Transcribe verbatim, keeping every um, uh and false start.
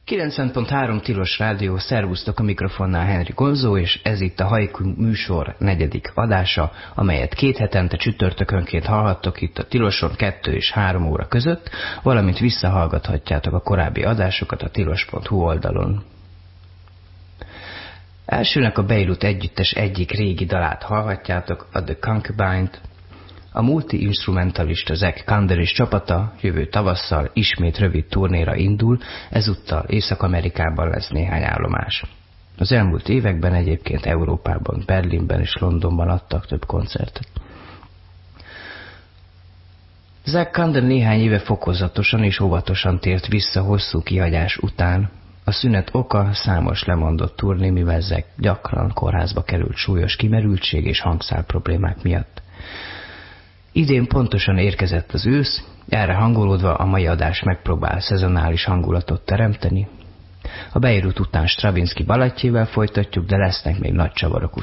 kilencven pont három Tilos Rádió, szervusztok, a mikrofonnál Henry Gonzó, és ez itt a Haiku műsor negyedik adása, amelyet két hetente csütörtökönként hallhattok itt a Tiloson kettő és három óra között, valamint visszahallgathatjátok a korábbi adásokat a tilos pont hu oldalon. Elsőnek a Beirut együttes egyik régi dalát hallhatjátok, a The Concubine-t. A multi-instrumentalista Zach Kander és csapata jövő tavasszal ismét rövid turnéra indul, ezúttal Észak-Amerikában lesz néhány állomás. Az elmúlt években egyébként Európában, Berlinben és Londonban adtak több koncertet. Zach Kander néhány éve fokozatosan és óvatosan tért vissza hosszú kihagyás után. A szünet oka számos lemondott turné, mivel Zach gyakran kórházba került súlyos kimerültség és hangszál problémák miatt. Idén pontosan érkezett az ősz, erre hangolódva a mai adás megpróbál szezonális hangulatot teremteni. A Beirut után Stravinsky balettjével folytatjuk, de lesznek még nagy csavarok